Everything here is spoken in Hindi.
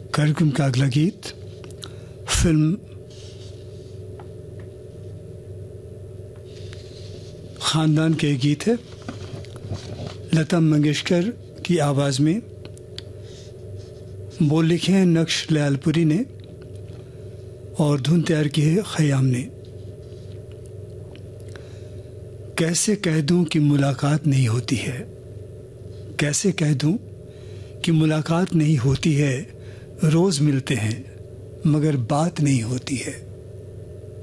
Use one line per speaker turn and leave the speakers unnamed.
कार्यक्रम का अगला गीत फिल्म खानदान के गीत है। लता मंगेशकर की आवाज़ में बोल लिखे हैं नक्श लयालपुरी ने और धुन तैयार की है खयाम ने। कैसे कह दूं कि मुलाकात नहीं होती है, कैसे कह दूं कि मुलाकात नहीं होती है, रोज़ मिलते हैं मगर बात नहीं होती है।